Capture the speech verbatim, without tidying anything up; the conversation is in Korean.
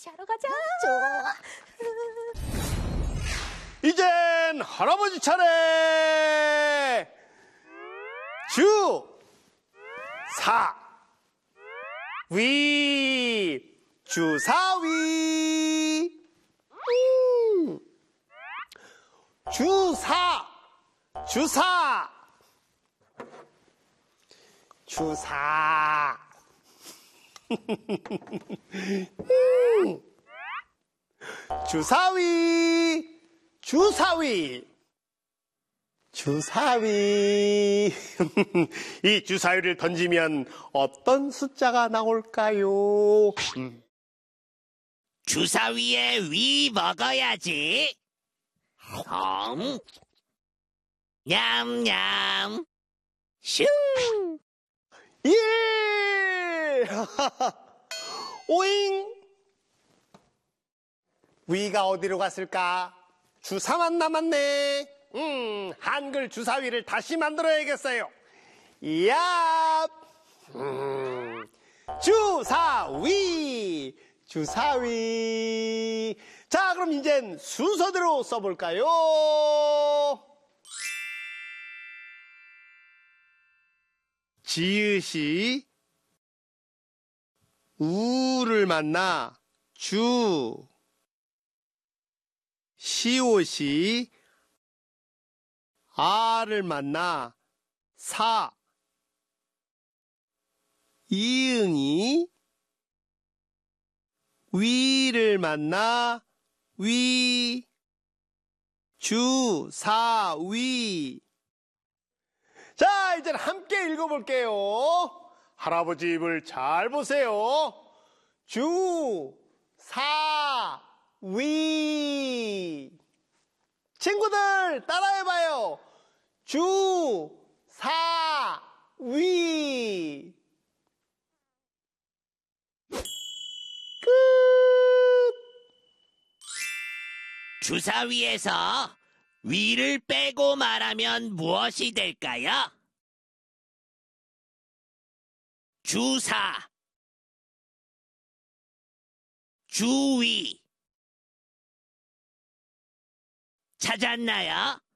낚시하러 가자. 좋아. 이젠 할아버지 차례. 주, 사, 위, 주사위. 음. 주사, 주사, 주사. 음. 주사위, 주사위, 주사위. 이 주사위를 던지면 어떤 숫자가 나올까요? 음. 주사위에 위 먹어야지. 음. 냠냠. 슝. 예! 오잉! 위가 어디로 갔을까? 주사만 남았네. 음, 한글 주사위를 다시 만들어야겠어요. 야! 음, 주사위! 주사위! 자, 그럼 이젠 순서대로 써볼까요? 지읒이 우를 만나 주, 시옷이 아를 만나 사, 이응이 위를 만나 위, 주, 사, 위. 자, 이제 함께 읽어볼게요. 할아버지 입을 잘 보세요. 주, 사, 위. 친구들 따라해봐요. 주, 사, 위. 끝. 주사위에서 위를 빼고 말하면 무엇이 될까요? 주사, 주위. 찾았나요?